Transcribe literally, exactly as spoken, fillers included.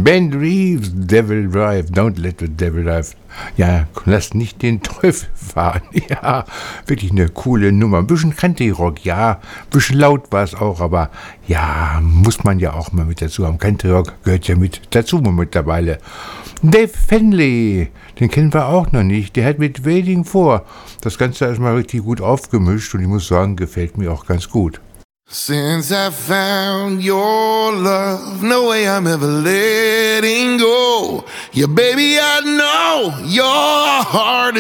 Ben Reeves, Devil Drive, don't let the devil drive. Ja, lass nicht den Teufel fahren. Ja, wirklich eine coole Nummer. Ein bisschen Country-Rock, ja. Ein bisschen laut war es auch, aber ja, muss man ja auch mal mit dazu haben. Country-Rock gehört ja mit dazu mittlerweile. Dave Fenley, den kennen wir auch noch nicht. Der hat mit Waiting For das Ganze erstmal richtig gut aufgemischt und ich muss sagen, gefällt mir auch ganz gut. Since I found your love, no way I'm ever letting go. Yeah, baby, I know your heart is